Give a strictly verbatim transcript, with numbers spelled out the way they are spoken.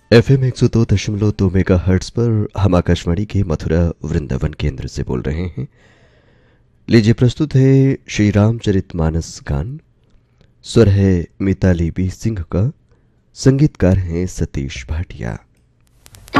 F M एक सौ दो दशमलव दो मेगा हर्ट्स पर हम आकाशवाणी के मथुरा वृंदावन केंद्र से बोल रहे हैं। लीजिए प्रस्तुत है श्री रामचरितमानस गान। स्वर है मिताली बी सिंह का, संगीतकार हैं सतीश भाटिया।